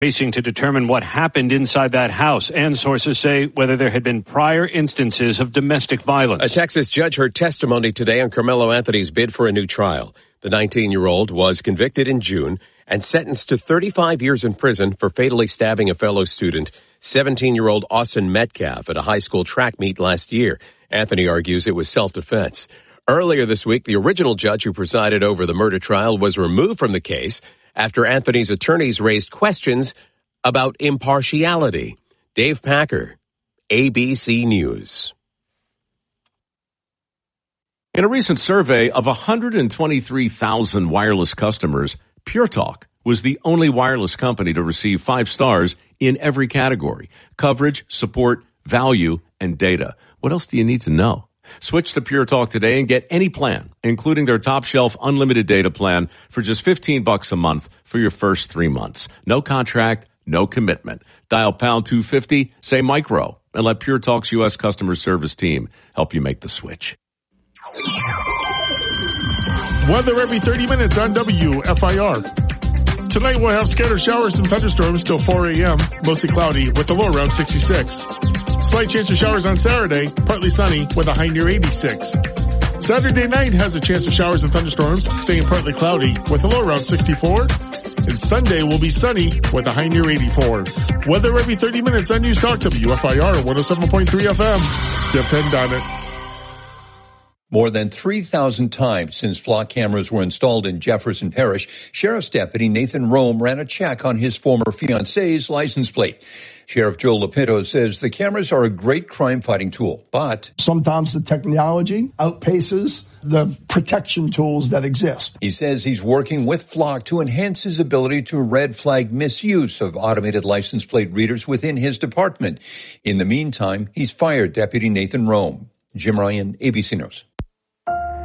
racing to determine what happened inside that house, and sources say whether there had been prior instances of domestic violence. A Texas judge heard testimony today on Carmelo Anthony's bid for a new trial. The 19-year-old was convicted in June and sentenced to 35 years in prison for fatally stabbing a fellow student, 17-year-old Austin Metcalf, at a high school track meet last year. Anthony argues it was self-defense. Earlier this week, the original judge who presided over the murder trial was removed from the case after Anthony's attorneys raised questions about impartiality. Dave Packer, ABC News. In a recent survey of 123,000 wireless customers, Pure Talk was the only wireless company to receive 5 stars in every category: coverage, support, value, and data. What else do you need to know? Switch to Pure Talk today and get any plan, including their top shelf unlimited data plan, for just $15 a month for your first 3 months. No contract, no commitment. Dial pound 250, say micro, and let Pure Talk's U.S. customer service team help you make the switch. Weather every 30 minutes on WFIR. Tonight we'll have scattered showers and thunderstorms till 4 a.m., mostly cloudy with a low around 66. Slight chance of showers on Saturday, partly sunny with a high near 86. Saturday night has a chance of showers and thunderstorms, staying partly cloudy with a low around 64. And Sunday will be sunny with a high near 84. Weather every 30 minutes on News Talk WFIR 107.3 FM. Depend on it. More than 3,000 times since flock cameras were installed in Jefferson Parish, Sheriff's Deputy Nathan Rome ran a check on his former fiancée's license plate. Sheriff Joe Lopito says the cameras are a great crime-fighting tool, but sometimes the technology outpaces the protection tools that exist. He says he's working with Flock to enhance his ability to red flag misuse of automated license plate readers within his department. In the meantime, he's fired Deputy Nathan Rome. Jim Ryan, ABC News.